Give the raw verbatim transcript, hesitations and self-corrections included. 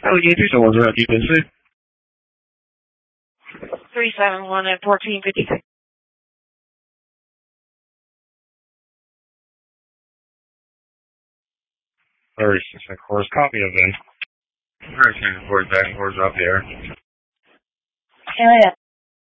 Allegheny two seven one zero, keep in safe. three seven one at fourteen fifty-six. thirty-six, of course, copy of then. Very soon, report back, reports off the air. Yeah, yeah.